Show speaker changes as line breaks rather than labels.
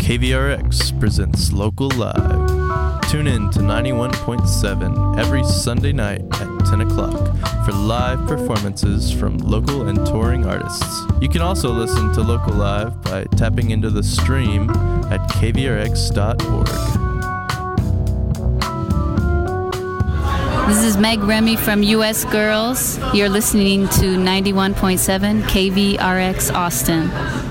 KVRX presents Local Live. Tune in to 91.7 every Sunday night at 10 o'clock for live performances from local and touring artists. You can also listen to Local Live by tapping into the stream at kvrx.org.
This is Meg Remy from US Girls. You're listening to 91.7 KVRX Austin.